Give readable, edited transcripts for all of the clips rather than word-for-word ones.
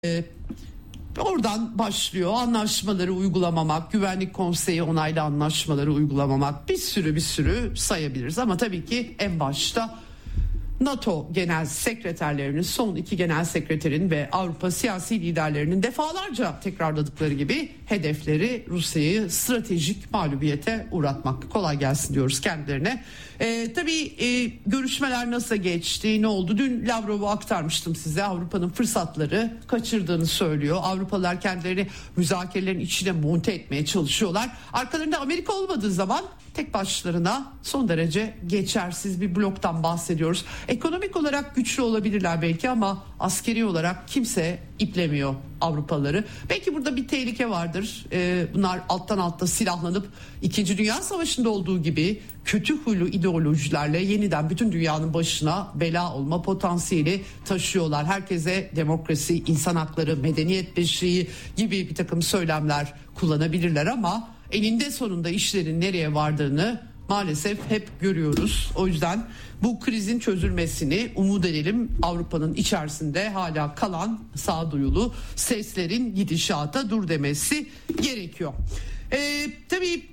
Oradan başlıyor anlaşmaları uygulamamak, Güvenlik Konseyi onaylı anlaşmaları uygulamamak, bir sürü sayabiliriz. Ama tabii ki en başta NATO genel sekreterlerinin, son 2 genel sekreterin ve Avrupa siyasi liderlerinin defalarca tekrarladıkları gibi hedefleri Rusya'yı stratejik mağlubiyete uğratmak. Kolay gelsin diyoruz kendilerine. Tabii görüşmeler nasıl geçti, ne oldu? Dün Lavrov'u aktarmıştım size. Avrupa'nın fırsatları kaçırdığını söylüyor. Avrupalılar kendilerini müzakerelerin içine monte etmeye çalışıyorlar. Arkalarında Amerika olmadığı zaman tek başlarına son derece geçersiz bir bloktan bahsediyoruz. Ekonomik olarak güçlü olabilirler belki ama askeri olarak kimse iplemiyor Avrupalıları. Belki burada bir tehlike vardır. Bunlar alttan alta silahlanıp 2. Dünya Savaşı'nda olduğu gibi kötü huylu ideolojilerle yeniden bütün dünyanın başına bela olma potansiyeli taşıyorlar. Herkese demokrasi, insan hakları, medeniyet beşiği gibi bir takım söylemler kullanabilirler ama eninde sonunda işlerin nereye vardığını maalesef hep görüyoruz. O yüzden bu krizin çözülmesini umut edelim. Avrupa'nın içerisinde hala kalan sağduyulu seslerin gidişata dur demesi gerekiyor. Tabii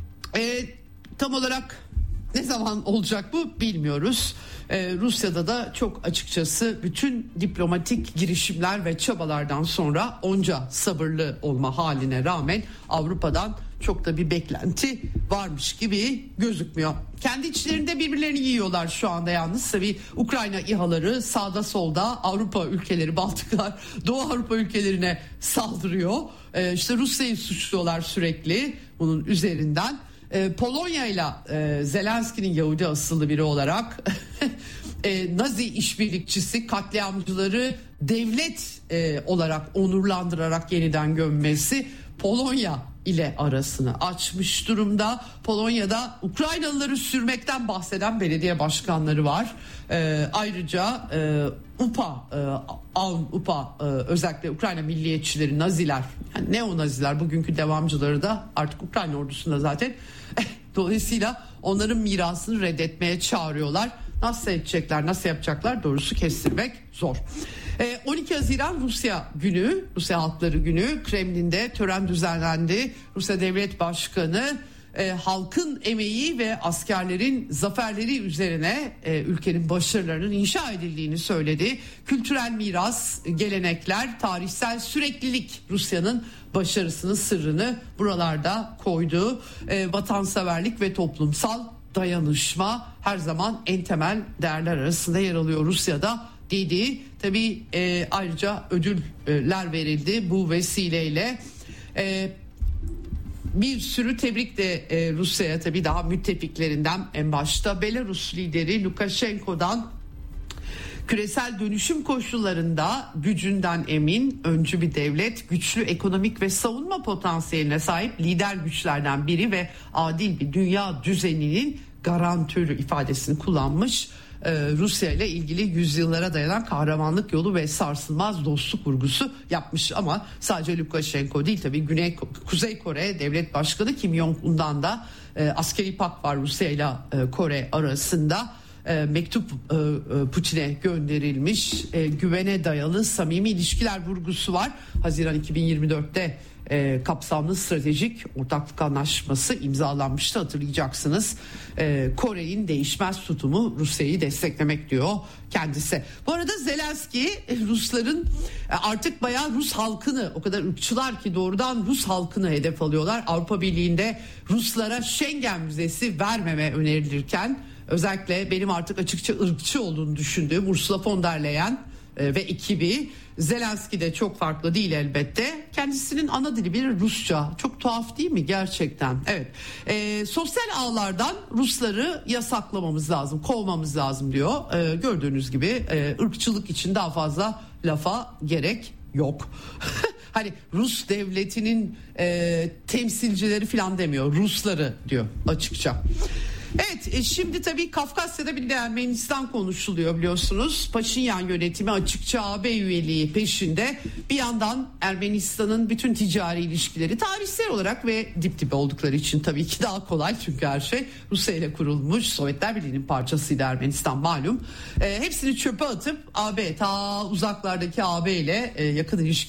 tam olarak ne zaman olacak bu bilmiyoruz. Rusya'da da çok açıkçası bütün diplomatik girişimler ve çabalardan sonra onca sabırlı olma haline rağmen Avrupa'dan çok da bir beklenti varmış gibi gözükmüyor. Kendi içlerinde birbirlerini yiyorlar şu anda yalnız. Tabii Ukrayna İHA'ları sağda solda Avrupa ülkeleri, Baltıklar, Doğu Avrupa ülkelerine saldırıyor. İşte Rusya'yı suçluyorlar sürekli bunun üzerinden. Polonya ile Zelenski'nin Yahudi asıllı biri olarak Nazi işbirlikçisi, katliamcıları devlet olarak onurlandırarak yeniden gömmesi Polonya ile arasını açmış durumda. Polonya'da Ukraynalıları sürmekten bahseden belediye başkanları var. Ayrıca UPA özellikle Ukrayna milliyetçileri, Naziler, yani neo-Naziler, bugünkü devamcıları da artık Ukrayna ordusunda zaten. Dolayısıyla onların mirasını reddetmeye çağırıyorlar. Nasıl edecekler, nasıl yapacaklar doğrusu kestirmek zor. 12 Haziran Rusya Günü, Rusya Halkları Günü, Kremlin'de tören düzenlendi. Rusya Devlet Başkanı halkın emeği ve askerlerin zaferleri üzerine ülkenin başarılarının inşa edildiğini söyledi. Kültürel miras, gelenekler, tarihsel süreklilik Rusya'nın başarısının sırrını buralarda koydu. Vatanseverlik ve toplumsal dayanışma her zaman en temel değerler arasında yer alıyor Rusya'da dedi. Tabii ayrıca ödüller verildi bu vesileyle. Bir sürü tebrik de Rusya'ya, tabii daha müttefiklerinden en başta Belarus lideri Lukashenko'dan küresel dönüşüm koşullarında gücünden emin, öncü bir devlet, güçlü ekonomik ve savunma potansiyeline sahip lider güçlerden biri ve adil bir dünya düzeninin garantörü ifadesini kullanmış. Rusya ile ilgili yüzyıllara dayanan kahramanlık yolu ve sarsılmaz dostluk vurgusu yapmış. Ama sadece Lukashenko değil, tabii Kuzey Kore Devlet Başkanı Kim Jong-un'dan da askeri pakt var Rusya ile Kore arasında. Mektup Putin'e gönderilmiş, güvene dayalı samimi ilişkiler vurgusu var. Haziran 2024'te kapsamlı stratejik ortaklık anlaşması imzalanmıştı, hatırlayacaksınız. Kore'nin değişmez tutumu Rusya'yı desteklemek diyor kendisi. Bu arada Zelenski Rusların artık bayağı Rus halkını, o kadar ırkçılar ki doğrudan Rus halkını hedef alıyorlar. Avrupa Birliği'nde Ruslara Schengen vizesi vermeme önerilirken özellikle benim artık açıkça ırkçı olduğunu düşündüğüm Ursula von der Leyen ve ekibi, Zelenski de çok farklı değil elbette. Kendisinin ana dili bir Rusça. Çok tuhaf değil mi gerçekten? Evet. Sosyal ağlardan Rusları yasaklamamız lazım, kovmamız lazım diyor. Gördüğünüz gibi ırkçılık için daha fazla lafa gerek yok. Hani Rus devletinin temsilcileri falan demiyor, Rusları diyor açıkça. Evet, şimdi tabii Kafkasya'da bir de Ermenistan konuşuluyor biliyorsunuz. Paşinyan yönetimi açıkça AB üyeliği peşinde. Bir yandan Ermenistan'ın bütün ticari ilişkileri tarihsel olarak ve dip dibe oldukları için tabii ki daha kolay. Çünkü her şey Rusya ile kurulmuş. Sovyetler Birliği'nin parçasıydı Ermenistan malum. Hepsini çöpe atıp AB, ta uzaklardaki AB ile yakın ilişki